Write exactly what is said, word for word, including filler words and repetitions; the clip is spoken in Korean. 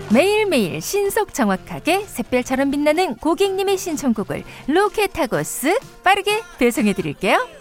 매일매일 신속 정확하게 샛별처럼 빛나는 고객님의 신청곡을 로켓하고스 빠르게 배송해드릴게요.